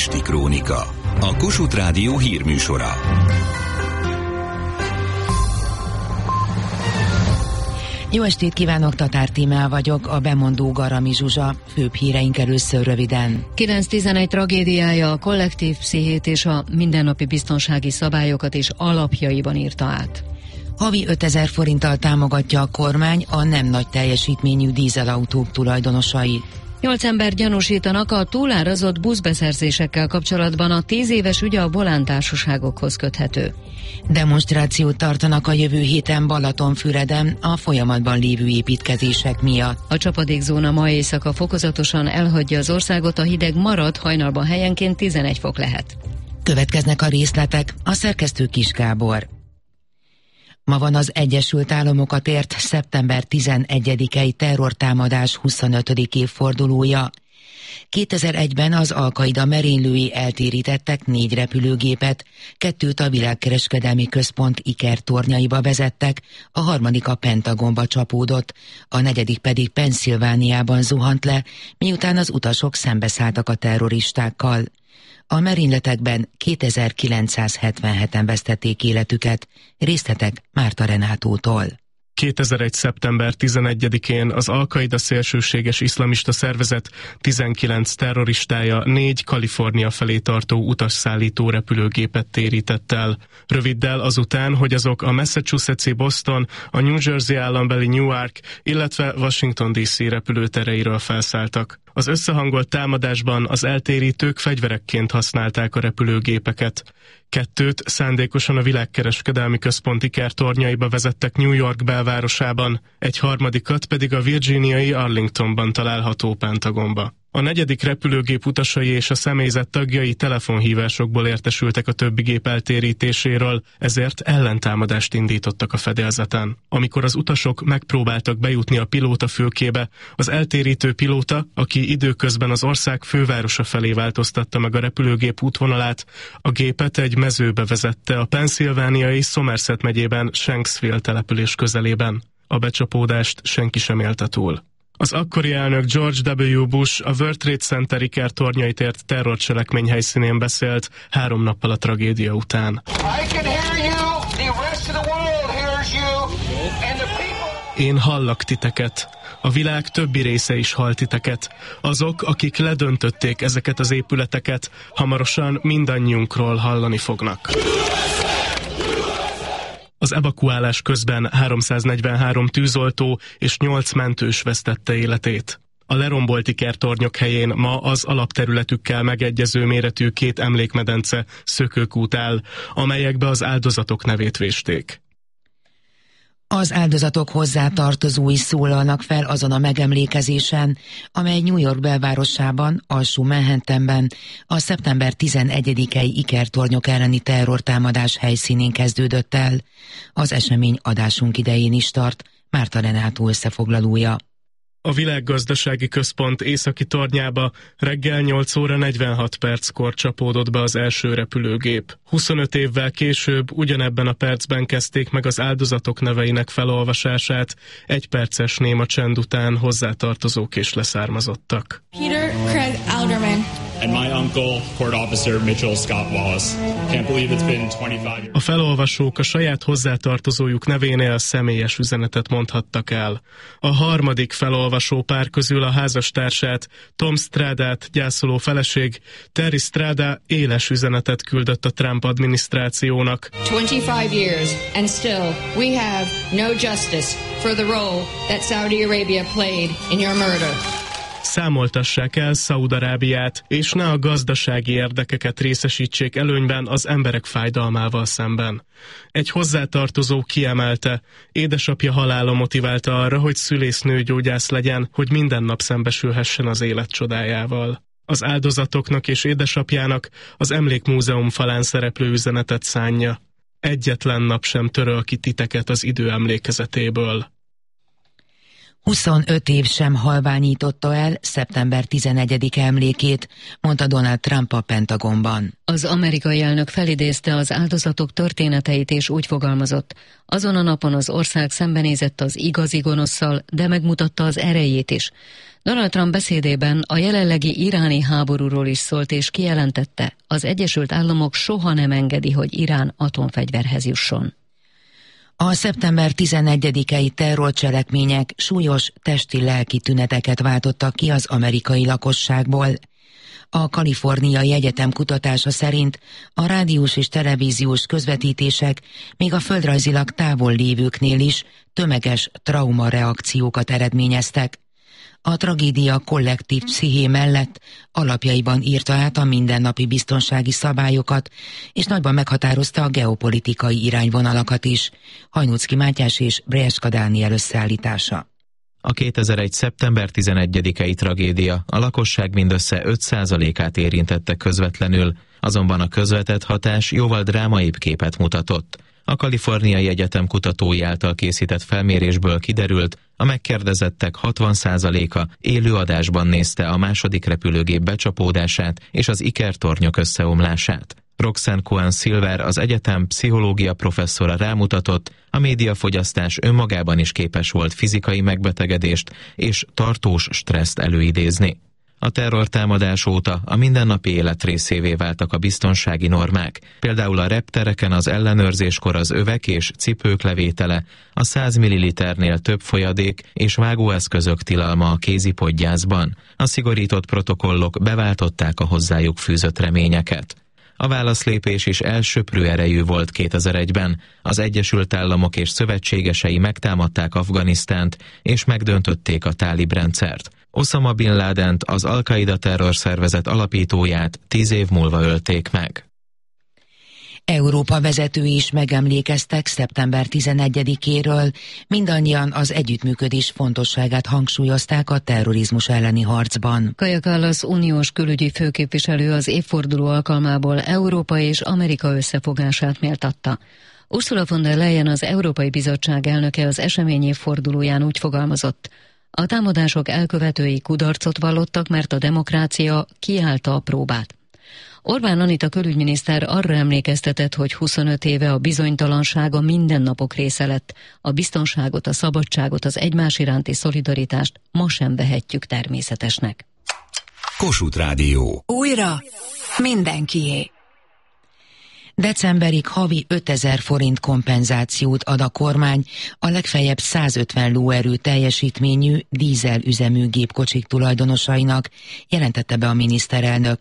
Esti Krónika, a Kossuth Rádió hírműsora. Jó estét kívánok, Tatár Tímea vagyok, a bemondó Garami Zsuzsa. Főbb híreink először röviden. 9/11 tragédiája a kollektív pszichét és a mindennapi biztonsági szabályokat is alapjaiban írta át. Havi 5000 forinttal támogatja a kormány a nem nagy teljesítményű dízelautók tulajdonosait. 8 ember gyanúsítanak a túlárazott buszbeszerzésekkel kapcsolatban, a 10 éves ügy a Volán társaságokhoz köthető. Demonstrációt tartanak a jövő héten Balatonfüreden a folyamatban lévő építkezések miatt. A csapadékzóna ma éjszaka fokozatosan elhagyja az országot, a hideg marad, hajnalban helyenként 11 fok lehet. Következnek a részletek, a szerkesztő Kis Gábor. Ma van az Egyesült Államokat ért szeptember 11-i terrortámadás 25. évfordulója. 2001-ben az Al-Qaida merénylői eltérítettek 4 repülőgépet, 2 a világkereskedelmi központ ikertornyaiba vezettek, a 3. a Pentagonba csapódott, a 4. pedig Pennsylvániában zuhant le, miután az utasok szembeszálltak a terroristákkal. A merényletekben 2977-en vesztették életüket. Részletek Márta Renátótól. 2001. szeptember 11-én az Al-Qaida szélsőséges iszlamista szervezet 19 terroristája 4 Kalifornia felé tartó utasszállító repülőgépet térített el. Röviddel azután, hogy azok a Massachusetts-i Boston, a New Jersey állambeli Newark, illetve Washington DC repülőtereiről felszálltak. Az összehangolt támadásban az eltérítők fegyverekként használták a repülőgépeket. 2 szándékosan a világkereskedelmi központ ikertornyaiba vezettek New York belvárosában, egy 3. pedig a virginiai Arlingtonban található Pentagonba. A 4. repülőgép utasai és a személyzet tagjai telefonhívásokból értesültek a többi gép eltérítéséről, ezért ellentámadást indítottak a fedélzeten. Amikor az utasok megpróbáltak bejutni a pilótafülkébe, az eltérítő pilóta, aki időközben az ország fővárosa felé változtatta meg a repülőgép útvonalát, a gépet egy mezőbe vezette a pennsylvániai Somerset megyében Shanksville település közelében. A becsapódást senki sem élte túl. Az akkori elnök George W. Bush a World Trade Center ikertornyait ért terrorcselekmény helyszínén beszélt 3 nappal a tragédia után. Én hallak titeket. A világ többi része is hall titeket. Azok, akik ledöntötték ezeket az épületeket, hamarosan mindannyiunkról hallani fognak. Az evakuálás közben 343 tűzoltó és 8 mentős vesztette életét. A lerombolt ikertornyok helyén ma az alapterületükkel megegyező méretű 2 emlékmedence, szökőkút áll, amelyekbe az áldozatok nevét vésték. Az áldozatok hozzátartozói szólalnak fel azon a megemlékezésen, amely New York belvárosában, alsó Manhattanben a szeptember 11-i ikertornyok elleni terrortámadás helyszínén kezdődött el. Az esemény adásunk idején is tart, Márta Renátó összefoglalója. A Világgazdasági Központ északi tornyába reggel 8 óra 46 perckor csapódott be az első repülőgép. 25 évvel később ugyanebben a percben kezdték meg az áldozatok neveinek felolvasását, 1 perces néma csend után hozzátartozók és leszármazottak. Peter Craig Alderman. And my uncle, court officer Mitchell Scott Wallace. Can't believe it's been 25 years. A felolvasók a saját hozzátartozójuk nevénél személyes üzenetet mondhattak el. A 3. felolvasó pár közül a házastársát, Tom Stradát gyászoló feleség, Terry Strada éles üzenetet küldött a Trump adminisztrációnak. 25 years and still we have no justice for the role that Saudi Arabia played in your murder. Számoltassák el Szaúd-Arábiát, és ne a gazdasági érdekeket részesítsék előnyben az emberek fájdalmával szemben. Egy hozzátartozó kiemelte, édesapja halála motiválta arra, hogy szülésznőgyógyász legyen, hogy minden nap szembesülhessen az élet csodájával. Az áldozatoknak és édesapjának az Emlékmúzeum falán szereplő üzenetet szánja. Egyetlen nap sem töröl ki titeket az idő emlékezetéből. 25 év sem halványította el szeptember 11-e emlékét, mondta Donald Trump a Pentagonban. Az amerikai elnök felidézte az áldozatok történeteit és úgy fogalmazott: azon a napon az ország szembenézett az igazi gonoszszal, de megmutatta az erejét is. Donald Trump beszédében a jelenlegi iráni háborúról is szólt és kijelentette, az Egyesült Államok soha nem engedi, hogy Irán atomfegyverhez jusson. A szeptember 11-i terrorcselekmények súlyos testi-lelki tüneteket váltottak ki az amerikai lakosságból. A Kaliforniai Egyetem kutatása szerint a rádiós és televíziós közvetítések még a földrajzilag távol lévőknél is tömeges traumareakciókat eredményeztek. A tragédia kollektív psziché mellett alapjaiban írta át a mindennapi biztonsági szabályokat, és nagyban meghatározta a geopolitikai irányvonalakat is. Hajnóczky Mátyás és Brejska Dániel összeállítása. A 2001. szeptember 11-i tragédia a lakosság mindössze 5%-át érintette közvetlenül, azonban a közvetett hatás jóval drámaibb képet mutatott. A Kaliforniai Egyetem kutatói által készített felmérésből kiderült, a megkérdezettek 60%-a élő adásban nézte a második repülőgép becsapódását és az ikertornyok összeomlását. Roxanne Cohen-Silver, az egyetem pszichológia professzora rámutatott, a médiafogyasztás önmagában is képes volt fizikai megbetegedést és tartós stresszt előidézni. A terrortámadás óta a mindennapi élet részévé váltak a biztonsági normák, például a reptereken az ellenőrzéskor az övek és cipők levétele, a 100 ml-nél több folyadék és vágóeszközök tilalma a kézipodgyászban. A szigorított protokollok beváltották a hozzájuk fűzött reményeket. A válaszlépés is elsöprő erejű volt 2001-ben. Az Egyesült Államok és szövetségesei megtámadták Afganisztánt és megdöntötték a tálib rendszert. Oszama Bin Ládent, az Al-Qaida terrorszervezet alapítóját 10 év múlva ölték meg. Európa vezetői is megemlékeztek szeptember 11-éről, mindannyian az együttműködés fontosságát hangsúlyozták a terrorizmus elleni harcban. Kaja Kallas uniós külügyi főképviselő az évforduló alkalmából Európa és Amerika összefogását méltatta. Ursula von der Leyen, az Európai Bizottság elnöke az esemény évfordulóján úgy fogalmazott: a támadások elkövetői kudarcot vallottak, mert a demokrácia kiállta a próbát. Orbán Anita külügyminiszter arra emlékeztetett, hogy 25 éve a bizonytalanság a mindennapok része lett. A biztonságot, a szabadságot, az egymás iránti szolidaritást ma sem vehetjük természetesnek. Kossuth Rádió. Újra mindenkié. Decemberig havi 5000 forint kompenzációt ad a kormány a legfeljebb 150 lóerő teljesítményű dízelüzemű gépkocsik tulajdonosainak, jelentette be a miniszterelnök.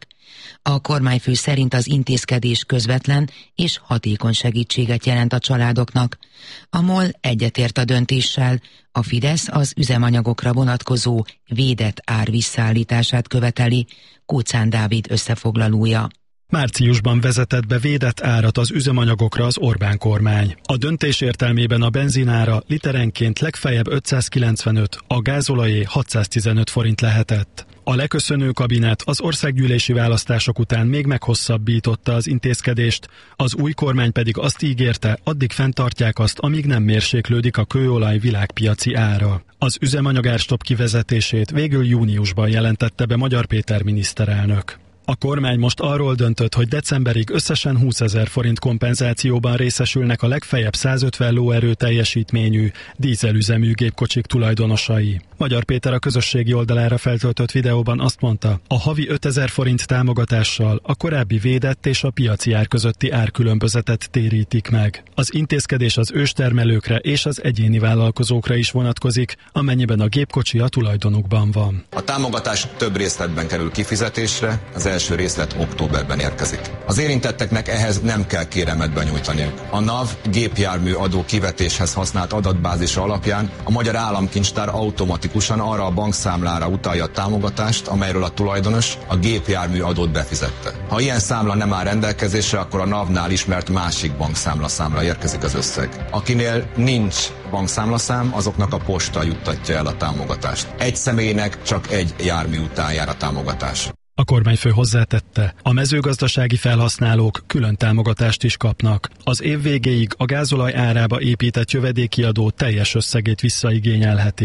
A kormányfő szerint az intézkedés közvetlen és hatékony segítséget jelent a családoknak. A MOL egyetért a döntéssel, a Fidesz az üzemanyagokra vonatkozó védett ár visszaállítását követeli. Kóczán Dávid összefoglalója. Márciusban vezetett be védett árat az üzemanyagokra az Orbán kormány. A döntés értelmében a benzinára literenként legfeljebb 595, a gázolajé 615 forint lehetett. A leköszönő kabinet az országgyűlési választások után még meghosszabbította az intézkedést, az új kormány pedig azt ígérte, addig fenntartják azt, amíg nem mérséklődik a kőolaj világpiaci ára. Az üzemanyagárstopp kivezetését végül júniusban jelentette be Magyar Péter miniszterelnök. A kormány most arról döntött, hogy decemberig összesen 20 000 forint kompenzációban részesülnek a legfeljebb 150 lóerő teljesítményű dízelüzemű gépkocsik tulajdonosai. Magyar Péter a közösségi oldalára feltöltött videóban azt mondta, a havi 5000 forint támogatással a korábbi védett és a piaci ár közötti árkülönbözetet térítik meg. Az intézkedés az őstermelőkre és az egyéni vállalkozókra is vonatkozik, amennyiben a gépkocsi a tulajdonukban van. A támogatás több részletben kerül kifizetésre, az első részlet októberben érkezik. Az érintetteknek ehhez nem kell kéremet benyújtaniuk. A NAV gépjármű adó kivetéshez használt adatbázisa alapján a Magyar Államkincstár automatikusan arra a bankszámlára utalja a támogatást, amelyről a tulajdonos a gépjármű adót befizette. Ha ilyen számla nem áll rendelkezésre, akkor a NAV-nál ismert másik bankszámla érkezik az összeg. Akinél nincs bankszámlaszám, azoknak a posta juttatja el a támogatást. Egy személynek csak egy jármű után jár a támogatás. A kormányfő hozzátette, a mezőgazdasági felhasználók külön támogatást is kapnak. Az év végéig a gázolaj árába épített jövedéki adó teljes összegét visszaigényelhetik.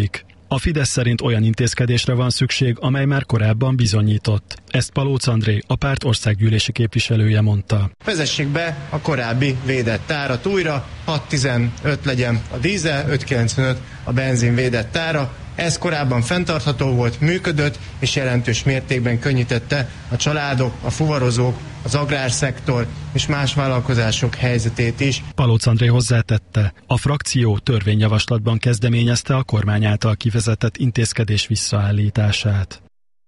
A Fidesz szerint olyan intézkedésre van szükség, amely már korábban bizonyított. Ezt Palóc André, a párt országgyűlési képviselője mondta. Vezessék be a korábbi védett tárat újra, 6,15 legyen a dízel, 5,95 a benzin védett tára. Ez korábban fenntartható volt, működött, és jelentős mértékben könnyítette a családok, a fuvarozók, az agrárszektor és más vállalkozások helyzetét is. Palóc André hozzátette, a frakció törvényjavaslatban kezdeményezte a kormány által kivezetett intézkedés visszaállítását.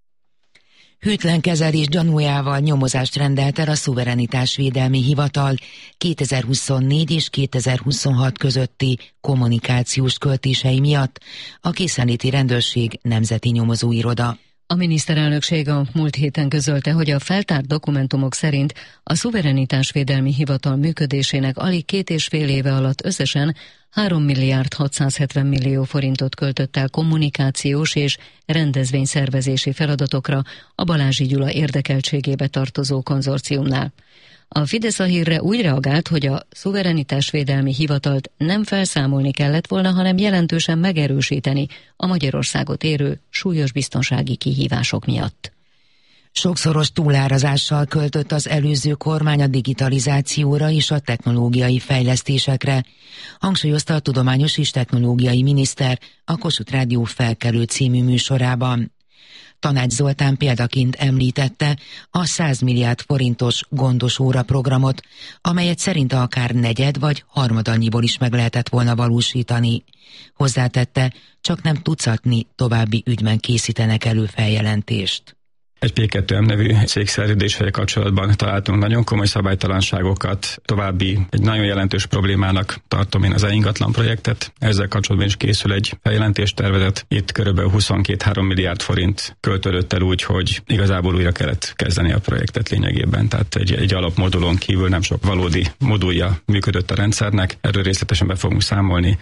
Hűtlen kezelés gyanújával nyomozást rendelt el a Szuverenitásvédelmi Hivatal 2024 és 2026 közötti kommunikációs költései miatt a Készenléti Rendőrség Nemzeti Nyomozóiroda. A miniszterelnökség a múlt héten közölte, hogy a feltárt dokumentumok szerint a Szuverenitásvédelmi Hivatal működésének alig 2,5 éve alatt összesen 3 milliárd 670 millió forintot költött el kommunikációs és rendezvényszervezési feladatokra a Balázsi Gyula érdekeltségébe tartozó konzorciumnál. A Fidesz a hírre úgy reagált, hogy a Szuverenitásvédelmi Hivatalt nem felszámolni kellett volna, hanem jelentősen megerősíteni a Magyarországot érő súlyos biztonsági kihívások miatt. Sokszoros túlárazással költött az előző kormány a digitalizációra és a technológiai fejlesztésekre, hangsúlyozta a tudományos és technológiai miniszter a Kossuth Rádió Felkelő című műsorában. Tanács Zoltán példaként említette a 100 milliárd forintos gondos óra programot, amelyet szerinte akár negyed vagy harmadannyiból is meg lehetett volna valósítani. Hozzátette, csak nem tucatnyi további ügyben készítenek elő feljelentést. Egy P2M nevű cégszerződéssel kapcsolatban találtunk nagyon komoly szabálytalanságokat. További egy nagyon jelentős problémának tartom én az ingatlan projektet. Ezzel kapcsolatban is készül egy feljelentéstervezet. Itt körülbelül 22-3 milliárd forint költődött el úgy, hogy igazából újra kellett kezdeni a projektet lényegében. Tehát egy alapmodulon kívül nem sok valódi modulja működött a rendszernek. Erről részletesen be fogunk számolni.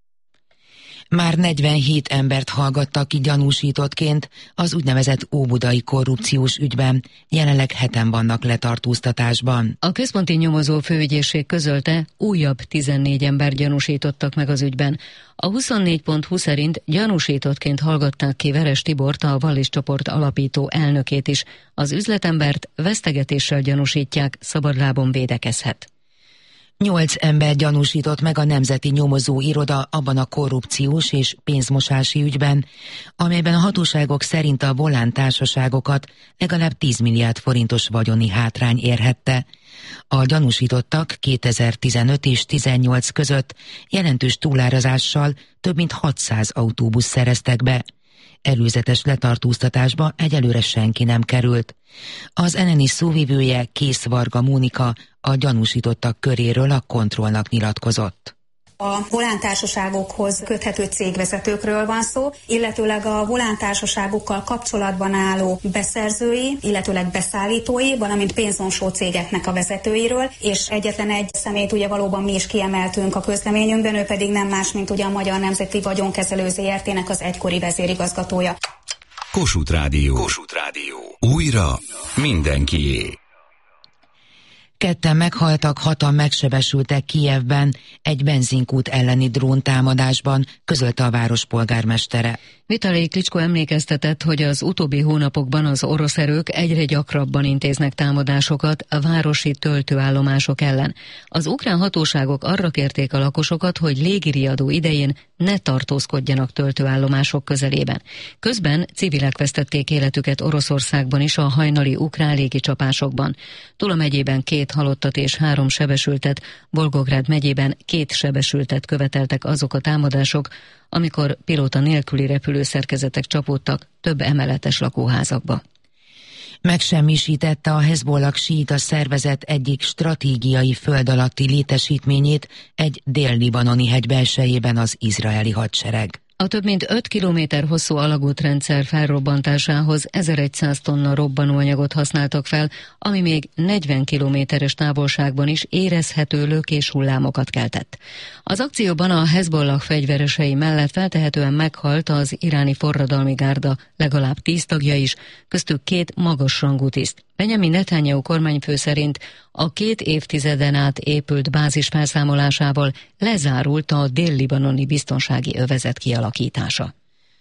Már 47 embert hallgattak ki gyanúsítottként az úgynevezett óbudai korrupciós ügyben, jelenleg 7-en vannak letartóztatásban. A központi nyomozó főügyészség közölte, újabb 14 ember gyanúsítottak meg az ügyben. A 24.20 szerint gyanúsítottként hallgatták ki Veres Tibort, a Wallis csoport alapító elnökét is. Az üzletembert vesztegetéssel gyanúsítják, szabadlábon védekezhet. 8 ember gyanúsított meg a Nemzeti Nyomozóiroda abban a korrupciós és pénzmosási ügyben, amelyben a hatóságok szerint a Volán társaságokat legalább 10 milliárd forintos vagyoni hátrány érhette. A gyanúsítottak 2015 és 18 között jelentős túlárazással több mint 600 autóbusz szereztek be. Előzetes letartóztatásba egyelőre senki nem került. Az NNI szóvivője, Kész Varga Mónika a gyanúsítottak köréről a Kontrollnak nyilatkozott. A volántársaságokhoz köthető cégvezetőkről van szó, illetőleg a volántársaságokkal kapcsolatban álló beszerzői, illetőleg beszállítói, valamint pénzmosó cégeknek a vezetőiről, és egyetlen egy személyt ugye valóban mi is kiemeltünk a közleményünkben, ő pedig nem más, mint ugye a Magyar Nemzeti Vagyonkezelő Zrt-nek az egykori vezérigazgatója. Kossuth Rádió. Kossuth Rádió. Újra mindenkié. 2 meghaltak, 6-an megsebesültek Kijevben egy benzinkút elleni dróntámadásban, közölte a város polgármestere. Vitalij Klitschko emlékeztetett, hogy az utóbbi hónapokban az orosz erők egyre gyakrabban intéznek támadásokat a városi töltőállomások ellen. Az ukrán hatóságok arra kérték a lakosokat, hogy légiriadó idején ne tartózkodjanak töltőállomások közelében. Közben civilek vesztették életüket Oroszországban is a hajnali ukrán légicsapásokban. Tula megyében 2 halottat és 3 sebesültet, Volgográd megyében 2 sebesültet követeltek azok a támadások, amikor pilóta nélküli repülőszerkezetek csapódtak több emeletes lakóházakba. Megsemmisítette a Hezbollah síita szervezet egyik stratégiai föld alatti létesítményét egy dél-libanoni hegy belsejében az izraeli hadsereg. A több mint 5 kilométer hosszú alagútrendszer felrobbantásához 1100 tonna robbanóanyagot használtak fel, ami még 40 kilométeres távolságban is érezhető lökés hullámokat keltett. Az akcióban a Hezbollah fegyveresei mellett feltehetően meghalt az iráni forradalmi gárda legalább 10 tagja is, köztük 2 magasrangú tiszt. Benjamin Netanyahu kormányfő szerint a 2 évtizeden át épült bázis felszámolásával lezárult a dél-libanoni biztonsági övezet kialakítása.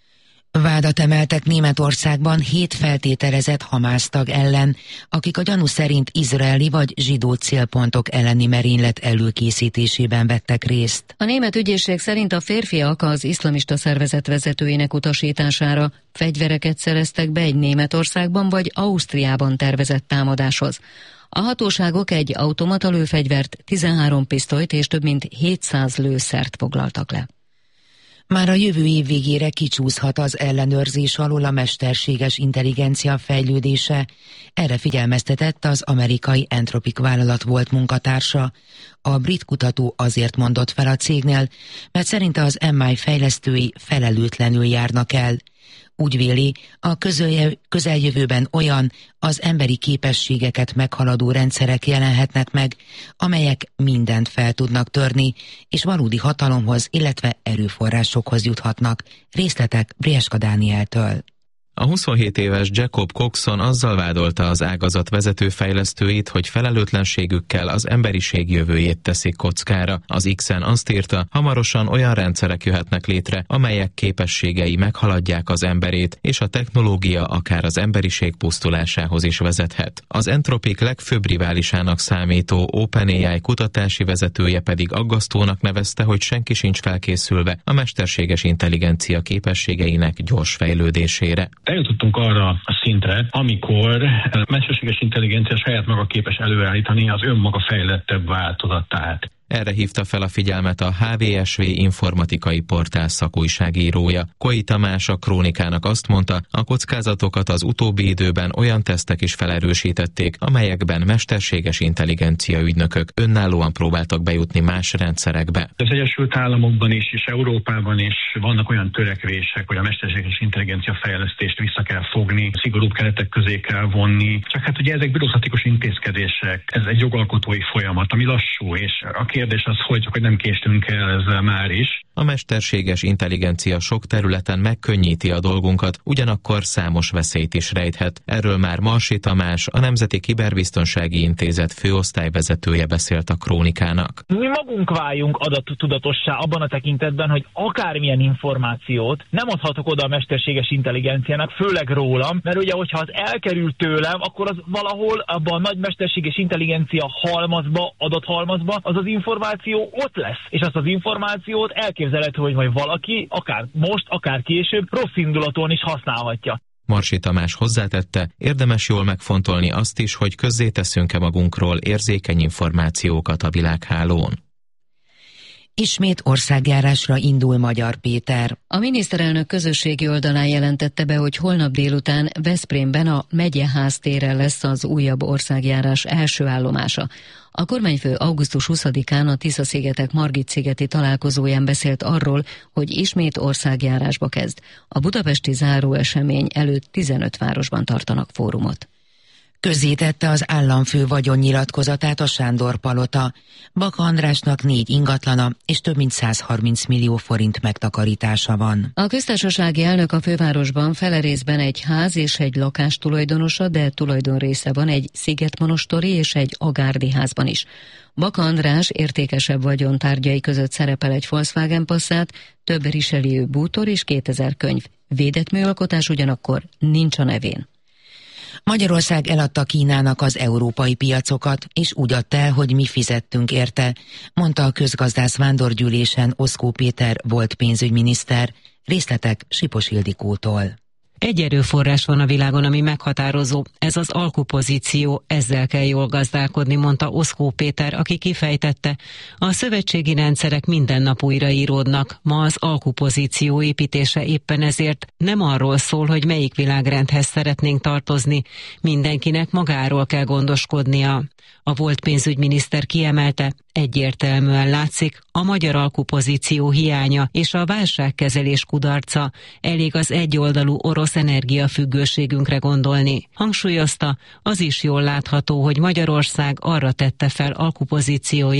Vádat emeltek Németországban 7 feltételezett Hamász tag ellen, akik a gyanú szerint izraeli vagy zsidó célpontok elleni merénylet előkészítésében vettek részt. A német ügyészség szerint a férfiak az iszlamista szervezet vezetőjének utasítására fegyvereket szereztek be egy Németországban vagy Ausztriában tervezett támadáshoz. A hatóságok egy automata lőfegyvert, 13 pisztolyt és több mint 700 lőszert foglaltak le. Már a jövő év végére kicsúszhat az ellenőrzés alól a mesterséges intelligencia fejlődése. Erre figyelmeztetett az amerikai Anthropic vállalat volt munkatársa. A brit kutató azért mondott fel a cégnél, mert szerinte az MI fejlesztői felelőtlenül járnak el. Úgy véli, a közeljövőben olyan, az emberi képességeket meghaladó rendszerek jelenhetnek meg, amelyek mindent fel tudnak törni, és valódi hatalomhoz, illetve erőforrásokhoz juthatnak. Részletek Brieska Dánieltől. A 27 éves Jacob Coxon azzal vádolta az ágazat vezető fejlesztőit, hogy felelőtlenségükkel az emberiség jövőjét teszik kockára. Az X-en azt írta, hamarosan olyan rendszerek jöhetnek létre, amelyek képességei meghaladják az emberét, és a technológia akár az emberiség pusztulásához is vezethet. Az Anthropic legfőbb riválisának számító OpenAI kutatási vezetője pedig aggasztónak nevezte, hogy senki sincs felkészülve a mesterséges intelligencia képességeinek gyors fejlődésére. Eljutottunk arra a szintre, amikor a mesterséges intelligencia saját maga képes előállítani az önmaga fejlettebb változatát. Erre hívta fel a figyelmet a HVSV informatikai portál szakújságírója. Koi Tamás a Krónikának azt mondta, a kockázatokat az utóbbi időben olyan tesztek is felerősítették, amelyekben mesterséges intelligencia ügynökök önállóan próbáltak bejutni más rendszerekbe. Az Egyesült Államokban is és Európában is vannak olyan törekvések, hogy a mesterséges intelligencia fejlesztést vissza kell fogni, szigorúbb keretek közé kell vonni. Csak hát ugye ezek bürokratikus intézkedések, ez egy jogalkotói folyamat, ami lassú, és a kérdés az, hogy nem késtünk el ezzel már is. A mesterséges intelligencia sok területen megkönnyíti a dolgunkat, ugyanakkor számos veszélyt is rejthet. Erről már Marsi Tamás, a Nemzeti Kiberbiztonsági Intézet főosztályvezetője beszélt a Krónikának. Mi magunk váljunk adattudatossá abban a tekintetben, hogy akármilyen információt nem adhatok oda a mesterséges intelligenciának, főleg rólam, mert ugye, hogyha az elkerül tőlem, akkor az valahol abban a nagy mesterséges intelligencia halmazba, adathalmazba, az információ ott lesz, és azt az információt elképzelhető, hogy majd valaki, akár most, akár később, rossz indulaton is használhatja. Marsi Tamás hozzátette, érdemes jól megfontolni azt is, hogy közzéteszünk-e magunkról érzékeny információkat a világhálón. Ismét országjárásra indul Magyar Péter. A miniszterelnök közösségi oldalán jelentette be, hogy holnap délután Veszprémben a Megyeház téren lesz az újabb országjárás első állomása. A kormányfő augusztus 20-án a Tisza-szigetek Margit-szigeti találkozóján beszélt arról, hogy ismét országjárásba kezd. A budapesti záróesemény előtt 15 városban tartanak fórumot. Közzétette az államfő vagyonnyilatkozatát a Sándor Palota. Baka Andrásnak 4 ingatlana és több mint 130 millió forint megtakarítása van. A köztársasági elnök a fővárosban fele részben egy ház és egy lakás tulajdonosa, de tulajdonrésze van egy szigetmonostori és egy agárdi házban is. Baka András értékesebb vagyontárgyai között szerepel egy Volkswagen Passat, több Richelieu bútor és 2000 könyv. Védett műalkotás ugyanakkor nincs a nevén. Magyarország eladta Kínának az európai piacokat, és úgy adta el, hogy mi fizettünk érte, mondta a közgazdász vándorgyűlésen Oszkó Péter volt pénzügyminiszter. Részletek Sipos Ildikótól. Egy erőforrás van a világon, ami meghatározó, ez az alkupozíció, ezzel kell jól gazdálkodni, mondta Oszkó Péter, aki kifejtette, a szövetségi rendszerek minden nap újraíródnak, ma az alkupozíció építése éppen ezért nem arról szól, hogy melyik világrendhez szeretnénk tartozni, mindenkinek magáról kell gondoskodnia. A volt pénzügyminiszter kiemelte, egyértelműen látszik, a magyar alkupozíció hiánya és a válságkezelés kudarca, elég az egyoldalú orosz energiafüggőségünkre gondolni. Hangsúlyozta, az is jól látható, hogy Magyarország arra tette fel alkupozícióját,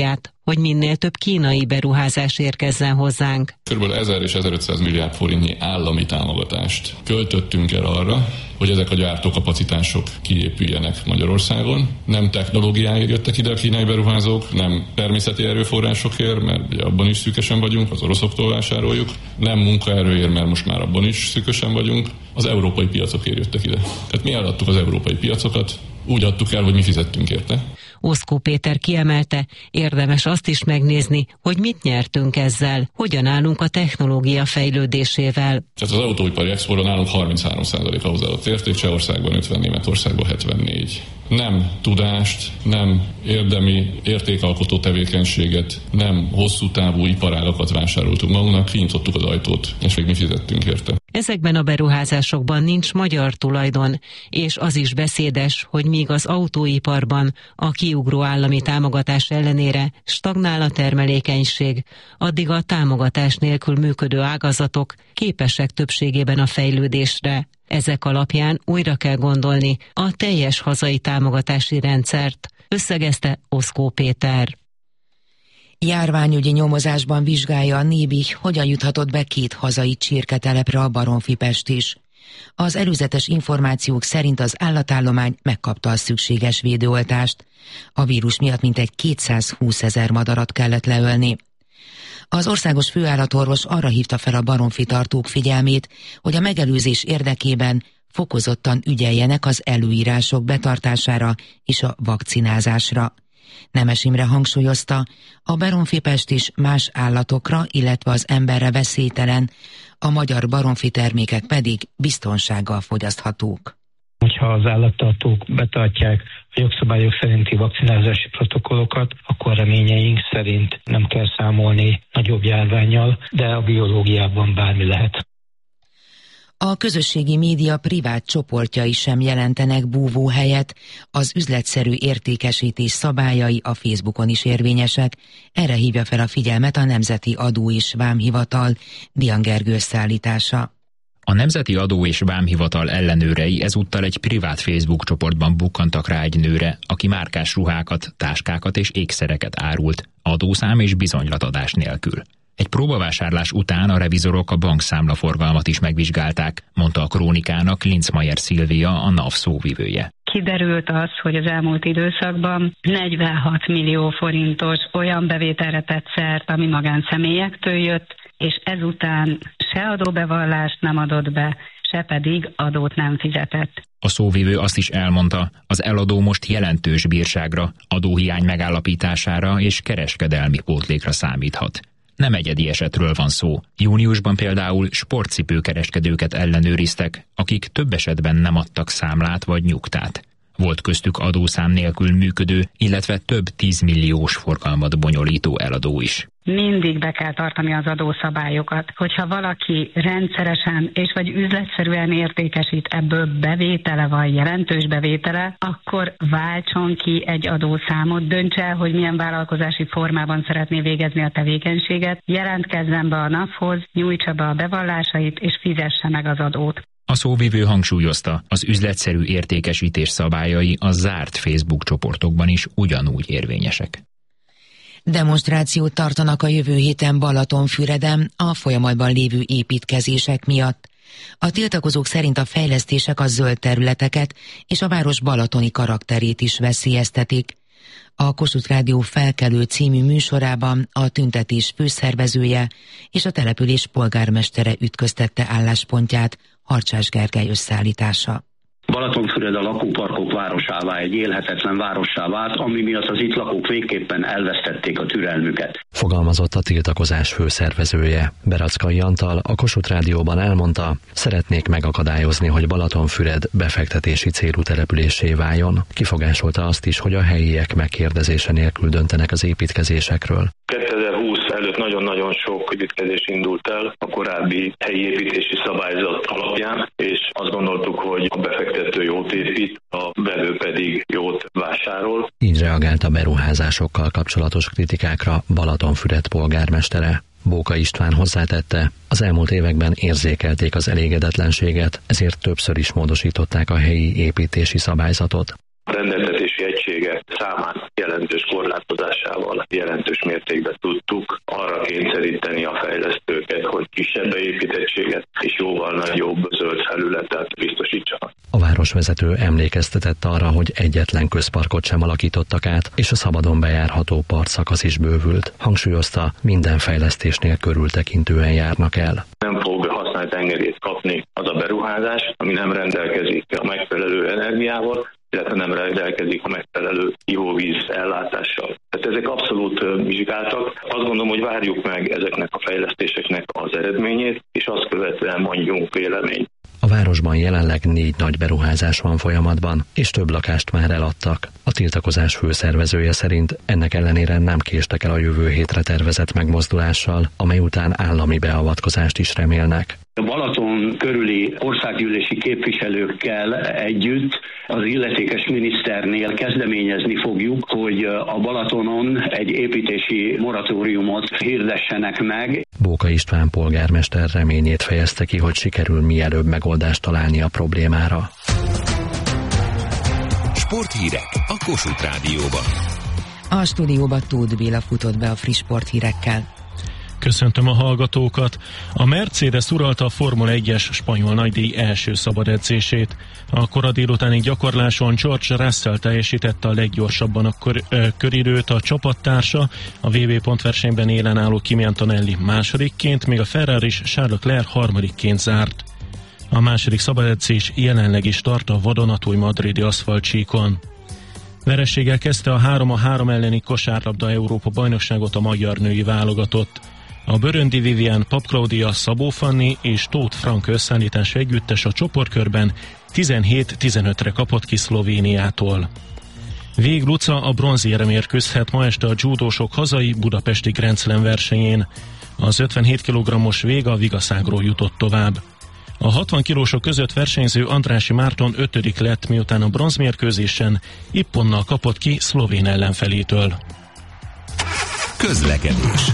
hogy minél több kínai beruházás érkezzen hozzánk. Kb. 1000 és 1500 milliárd forintnyi állami támogatást költöttünk el arra, hogy ezek a gyártókapacitások kiépüljenek Magyarországon. Nem technológiáért jöttek ide a kínai beruházók, nem természeti erőforrásokért, mert ugye abban is szűkösen vagyunk, az oroszoktól vásároljuk, nem munkaerőért, mert most már abban is szűkösen vagyunk, az európai piacokért jöttek ide. Tehát mi eladtuk az európai piacokat, úgy adtuk el, hogy mi fizettünk érte. Oszkó Péter kiemelte, érdemes azt is megnézni, hogy mit nyertünk ezzel, hogyan állunk a technológia fejlődésével. Tehát az autóipari exportban nálunk 33% a hozzáadott érték, Csehországban 50, Németországban 74. Nem tudást, nem érdemi értékalkotó tevékenységet, nem hosszú távú iparágakat vásároltunk magunknak, kinyitottuk az ajtót, és még mi fizettünk érte. Ezekben a beruházásokban nincs magyar tulajdon, és az is beszédes, hogy míg az autóiparban a kiugró állami támogatás ellenére stagnál a termelékenység, addig a támogatás nélkül működő ágazatok képesek többségében a fejlődésre. Ezek alapján újra kell gondolni a teljes hazai támogatási rendszert, összegezte Oszkó Péter. Járványügyi nyomozásban vizsgálja a NÉBI, hogyan juthatott be 2 hazai csirketelepre a Baromfipest is. Az előzetes információk szerint az állatállomány megkapta a szükséges védőoltást. A vírus miatt mintegy 220 000 madarat kellett leölni. Az országos főállatorvos arra hívta fel a baromfitartók figyelmét, hogy a megelőzés érdekében fokozottan ügyeljenek az előírások betartására és a vakcinázásra. Nemes Imre hangsúlyozta, a baromfipest is más állatokra, illetve az emberre veszélytelen, a magyar baromfi termékek pedig biztonsággal fogyaszthatók. Hogyha az állattartók betartják a jogszabályok szerinti vakcinázási protokollokat, akkor reményeink szerint nem kell számolni nagyobb járvánnyal, de a biológiában bármi lehet. A közösségi média privát csoportjai sem jelentenek búvóhelyet, az üzletszerű értékesítés szabályai a Facebookon is érvényesek, erre hívja fel a figyelmet a Nemzeti Adó és Vámhivatal, Dian Gergő összeállítása. A Nemzeti Adó és Vámhivatal ellenőrei ezúttal egy privát Facebook csoportban bukkantak rá egy nőre, aki márkás ruhákat, táskákat és ékszereket árult, adószám és bizonylatadás nélkül. Egy próbavásárlás után a revizorok a bankszámlaforgalmat is megvizsgálták, mondta a Krónikának Linzmeier Szilvia, a NAV szóvivője. Kiderült az, hogy az elmúlt időszakban 46 millió forintos olyan bevételre tett szert, ami magánszemélyektől jött, és ezután se adóbevallást nem adott be, se pedig adót nem fizetett. A szóvivő azt is elmondta, az eladó most jelentős bírságra, adóhiány megállapítására és kereskedelmi pótlékra számíthat. Nem egyedi esetről van szó. Júniusban például sportcipőkereskedőket ellenőriztek, akik több esetben nem adtak számlát vagy nyugtát. Volt köztük adószám nélkül működő, illetve több 10 milliós forgalmat bonyolító eladó is. Mindig be kell tartani az adószabályokat. Hogyha valaki rendszeresen és vagy üzletszerűen értékesít, ebből bevétele van, jelentős bevétele, akkor váltson ki egy adószámot, döntse el, hogy milyen vállalkozási formában szeretné végezni a tevékenységet, jelentkezzen be a NAV-hoz, nyújtsa be a bevallásait és fizesse meg az adót. A szóvivő hangsúlyozta, az üzletszerű értékesítés szabályai a zárt Facebook csoportokban is ugyanúgy érvényesek. Demonstrációt tartanak a jövő héten Balatonfüreden a folyamatban lévő építkezések miatt. A tiltakozók szerint a fejlesztések a zöld területeket és a város balatoni karakterét is veszélyeztetik. A Kossuth Rádió Felkelő című műsorában a tüntetés főszervezője és a település polgármestere ütköztette álláspontját, Harcsás Gergely összeállítása. Balatonfüred a lakóparkok városává, egy élhetetlen várossá vált, ami miatt az itt lakók végképpen elvesztették a türelmüket. Fogalmazott a tiltakozás főszervezője. Berackai Antal a Kossuth Rádióban elmondta, szeretnék megakadályozni, hogy Balatonfüred befektetési célú településé váljon. Kifogásolta azt is, hogy a helyiek megkérdezése nélkül döntenek az építkezésekről. 2020 előtt nagyon-nagyon sok építkezés indult el a korábbi helyi építési szabályzat alapján, és azt gondoltuk, hogy a befektető jót épít, a vevő pedig jót vásárol. Így reagált a beruházásokkal kapcsolatos kritikákra Balatonfüred polgármestere. Bóka István hozzátette, az elmúlt években érzékelték az elégedetlenséget, ezért többször is módosították a helyi építési szabályzatot. A rendeltetési közlekedési egységek számát jelentős korlátozásával jelentős mértékben tudtuk arra kényszeríteni a fejlesztőket, hogy kisebb beépítettséget és jóval nagyobb zöld felületet biztosítsanak. A városvezető emlékeztetett arra, hogy egyetlen közparkot sem alakítottak át, és a szabadon bejárható partszakasz is bővült. Hangsúlyozta, minden fejlesztésnél körültekintően járnak el. Nem fog használt engedélyt kapni az a beruházás, ami nem rendelkezik a megfelelő energiával, illetve nem rendelkezik a megfelelő ivóvíz ellátással. Tehát ezek abszolút vizsgáltak. Azt gondolom, hogy várjuk meg ezeknek a fejlesztéseknek az eredményét, és azt követően mondjunk véleményt. A városban jelenleg 4 nagy beruházás van folyamatban, és több lakást már eladtak. A tiltakozás főszervezője szerint ennek ellenére nem késtek el a jövő hétre tervezett megmozdulással, amely után állami beavatkozást is remélnek. A Balaton körüli országgyűlési képviselőkkel együtt az illetékes miniszternél kezdeményezni fogjuk, hogy a Balatonon egy építési moratóriumot hirdessenek meg. Bóka István polgármester reményét fejezte ki, hogy sikerül mielőbb megoldást találni a problémára. Sporthírek a Kossuth Rádióban. A stúdióba Tóth Béla futott be a friss sporthírekkel. Köszöntöm a hallgatókat! A Mercedes uralta a Formula 1-es spanyol nagydíj első szabad edzését. A kora délutáni gyakorláson George Russell teljesítette a leggyorsabban a köridőt, a csapattársa a VB pontversenyben élen álló Kimi Antonelli másodikként, míg a Ferraris Charles Leclerc harmadikként zárt. A második szabad edzés jelenleg is tart a vadonatúj madridi aszfaltcsíkon. Vereséggel kezdte a 3-3 elleni kosárlabda Európa bajnokságot a magyar női válogatott. A Böröndi Vivian, Pap Claudia, Szabó Fanni és Tóth Frank összeállítású együttes a csoportkörben 17-15-re kapott ki Szlovéniától. Vég Luca a bronzérre mérkőzhet ma este a judósok hazai budapesti Grand Slam versenyén. Az 57 kg-os Vég a Vigaszágról jutott tovább. A 60 kilósok között versenyző Andrássy Márton 5. lett, miután a bronzmérkőzésen ipponnal kapott ki szlovén ellenfelétől. Közlekedés.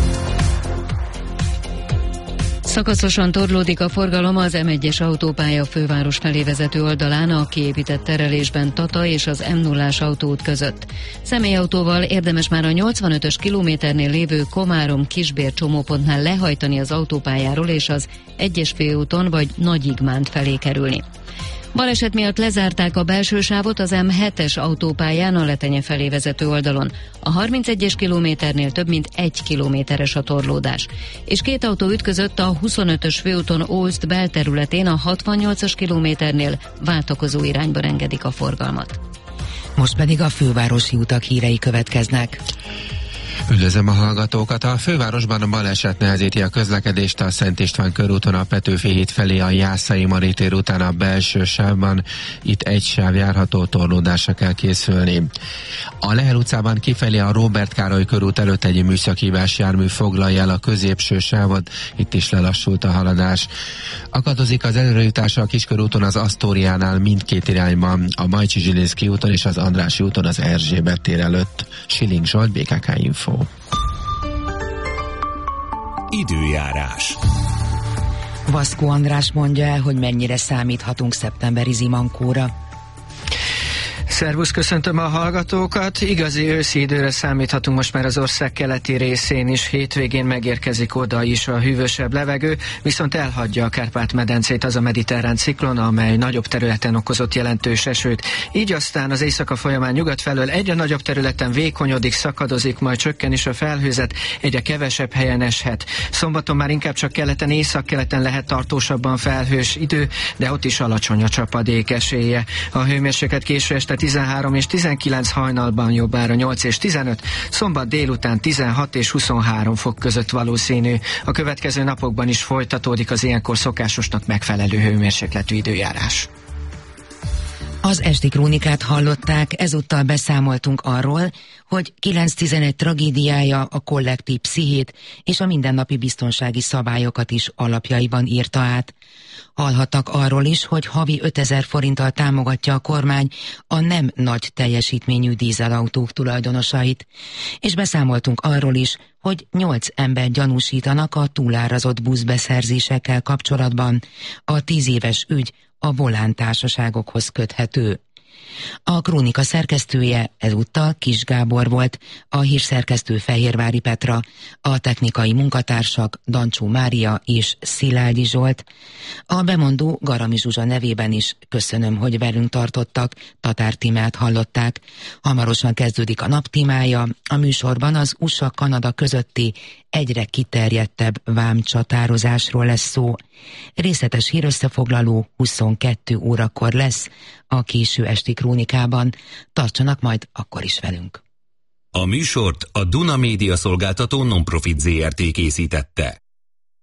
Szakaszosan torlódik a forgalom az M1-es autópálya főváros felé vezető oldalán a kiépített terelésben Tata és az M0-ás autóút között. Személyautóval érdemes már a 85-ös kilométernél lévő Komárom-Kisbér csomópontnál lehajtani az autópályáról és az 1-es főúton vagy Nagyigmánt felé kerülni. Baleset miatt lezárták a belső sávot az M7-es autópályán a Letenye felé vezető oldalon. A 31-es kilométernél több mint 1 kilométeres a torlódás. És 2 autó ütközött a 25-ös főúton Ózd belterületén a 68-as kilométernél váltakozó irányban engedik a forgalmat. Most pedig a fővárosi utak hírei következnek. Üdvözlöm a hallgatókat! A fővárosban a baleset nehezíti a közlekedést a Szent István körúton a Petőfi híd felé a Jászai Mari tér után a belső sávban. Itt egy sáv járható, torlódásra kell készülni. A Lehel utcában kifelé a Róbert Károly körút előtt egy műszakhívás jármű foglalja el a középső sávot, itt is lelassult a haladás. Akadozik az előrejutása a Kiskörúton az Asztóriánál mindkét irányban, a Bajcsi Zsilinszky úton és az Andrássy úton az Erzsébet tér előtt. Siling Zsolt, BKK Info. Időjárás. Vaszkó András mondja el, hogy mennyire számíthatunk szeptemberi zimankóra. Szervusz, köszöntöm a hallgatókat. Igazi őszi időre számíthatunk most már az ország keleti részén is. Hétvégén megérkezik oda is a hűvösebb levegő, viszont elhagyja a Kárpát-medencét az a mediterrán ciklon, amely nagyobb területen okozott jelentős esőt. Így aztán az éjszaka folyamán nyugat felől egyre nagyobb területen vékonyodik, szakadozik, majd csökken is a felhőzet, egyre kevesebb helyen eshet. Szombaton már inkább csak keleten, északkeleten lehet tartósabban felhős idő, de ott is alacsony a csapadék esélye. A hőmérséklet késő este 13 és 19, hajnalban jobbára 8 és 15, szombat délután 16 és 23 fok között valószínű. A következő napokban is folytatódik az ilyenkor szokásosnak megfelelő hőmérsékletű időjárás. Az esti krónikát hallották, ezúttal beszámoltunk arról, hogy 9/11 tragédiája a kollektív pszichét és a mindennapi biztonsági szabályokat is alapjaiban írta át. Hallhattak arról is, hogy havi 5000 forinttal támogatja a kormány a nem nagy teljesítményű dízelautók tulajdonosait. És beszámoltunk arról is, hogy 8 ember gyanúsítanak a túlárazott buszbeszerzésekkel kapcsolatban. A 10 éves ügy a Volán társaságokhoz köthető. A krónika szerkesztője ezúttal Kis Gábor volt, a hírszerkesztő Fehérvári Petra, a technikai munkatársak Dancsó Mária és Szilágyi Zsolt. A bemondó Garami Zsuzsa nevében is köszönöm, hogy velünk tartottak, Tatár Tímát hallották. Hamarosan kezdődik a Nap témája, a műsorban az USA-Kanada közötti egyre kiterjedtebb vámcsatározásról lesz szó. Részletes hírösszefoglaló 22 órakor lesz a késő esti krónikában. Tartsanak majd akkor is velünk. A műsort a Duna Média Szolgáltató Non-Profit Zrt. Készítette.